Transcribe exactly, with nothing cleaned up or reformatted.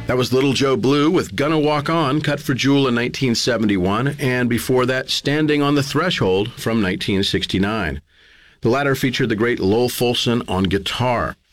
That was Little Joe Blue with Gonna Walk On, cut for Jewel in nineteen seventy-one, and before that, Standing on the Threshold from nineteen sixty-nine. The latter featured the great Lowell Fulson on guitar.